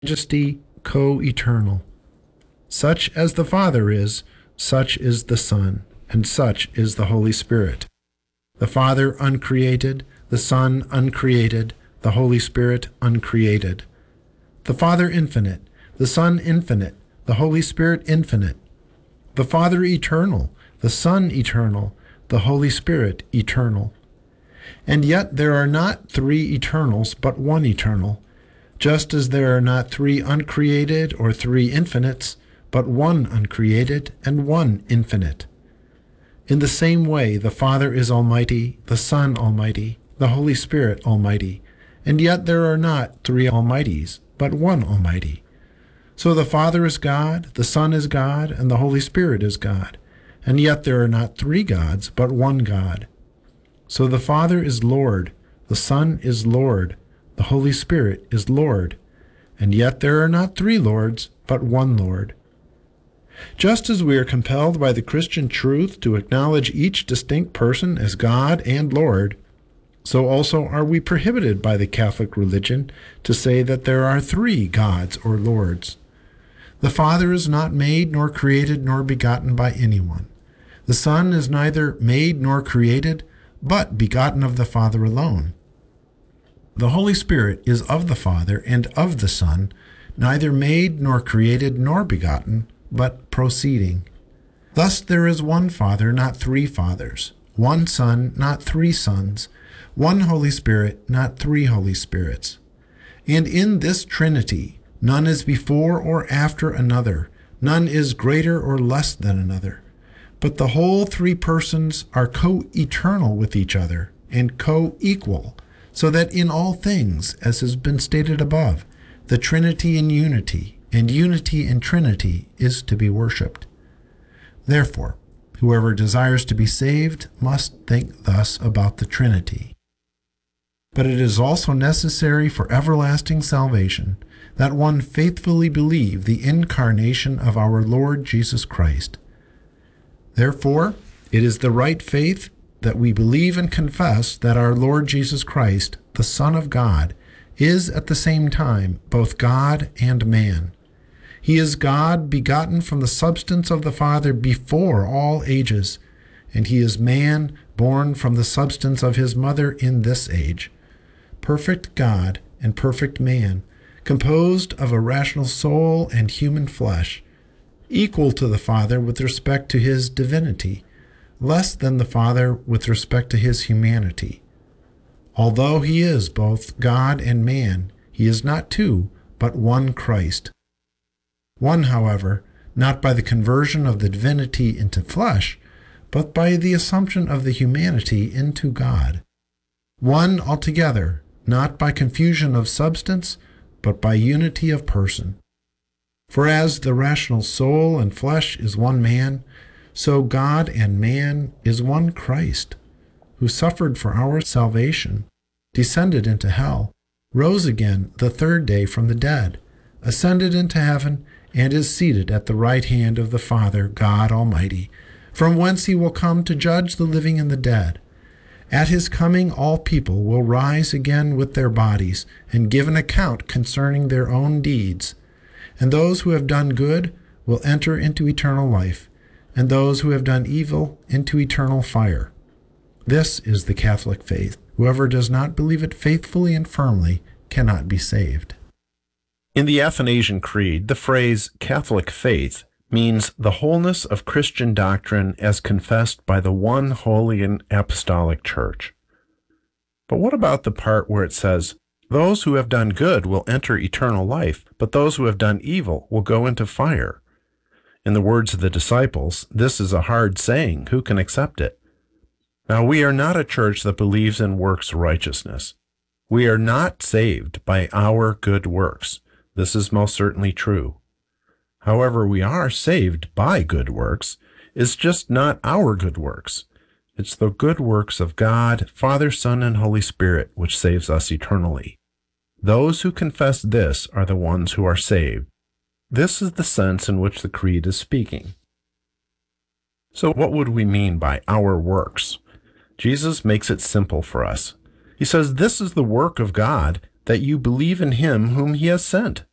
majesty co-eternal. Such as the Father is, such is the Son, and such is the Holy Spirit. The Father uncreated, the Son uncreated, the Holy Spirit uncreated. The Father infinite, the Son infinite, the Holy Spirit infinite. The Father eternal, the Son eternal, the Holy Spirit eternal. And yet there are not three eternals, but one eternal, just as there are not three uncreated or three infinites, but one uncreated and one infinite. In the same way, the Father is almighty, the Son almighty, the Holy Spirit almighty, and yet there are not three almighties, but one almighty. So the Father is God, the Son is God, and the Holy Spirit is God, and yet there are not three gods, but one God. So the Father is Lord, the Son is Lord, the Holy Spirit is Lord, and yet there are not three Lords, but one Lord. Just as we are compelled by the Christian truth to acknowledge each distinct person as God and Lord, so also are we prohibited by the Catholic religion to say that there are three gods or lords. The Father is not made nor created nor begotten by anyone. The Son is neither made nor created, but begotten of the Father alone. The Holy Spirit is of the Father and of the Son, neither made nor created nor begotten, but proceeding. Thus there is one Father, not three fathers, one Son, not three sons, one Holy Spirit, not three Holy Spirits. And in this Trinity, none is before or after another, none is greater or less than another. But the whole three persons are co-eternal with each other and co-equal, so that in all things, as has been stated above, the Trinity in unity and unity in Trinity is to be worshipped. Therefore, whoever desires to be saved must think thus about the Trinity. But it is also necessary for everlasting salvation that one faithfully believe the incarnation of our Lord Jesus Christ. Therefore, it is the right faith that we believe and confess that our Lord Jesus Christ, the Son of God, is at the same time both God and man. He is God, begotten from the substance of the Father before all ages, and he is man, born from the substance of his mother in this age. Perfect God and perfect man, composed of a rational soul and human flesh, equal to the Father with respect to his divinity, less than the Father with respect to his humanity. Although he is both God and man, he is not two, but one Christ. One, however, not by the conversion of the divinity into flesh, but by the assumption of the humanity into God. One altogether, not by confusion of substance, but by unity of person. For as the rational soul and flesh is one man, so God and man is one Christ, who suffered for our salvation, descended into hell, rose again the third day from the dead, ascended into heaven, and is seated at the right hand of the Father, God Almighty, from whence he will come to judge the living and the dead. At his coming all people will rise again with their bodies, and give an account concerning their own deeds. And those who have done good will enter into eternal life, and those who have done evil into eternal fire. This is the Catholic faith. Whoever does not believe it faithfully and firmly cannot be saved. In the Athanasian Creed, the phrase Catholic faith means the wholeness of Christian doctrine as confessed by the one holy and apostolic Church. But what about the part where it says, those who have done good will enter eternal life, but those who have done evil will go into fire? In the words of the disciples, this is a hard saying. Who can accept it? Now, we are not a church that believes in works righteousness. We are not saved by our good works. This is most certainly true. However, we are saved by good works. It's just not our good works. It's the good works of God, Father, Son, and Holy Spirit, which saves us eternally. Those who confess this are the ones who are saved. This is the sense in which the Creed is speaking. So what would we mean by our works? Jesus makes it simple for us. He says, this is the work of God, that you believe in him whom he has sent.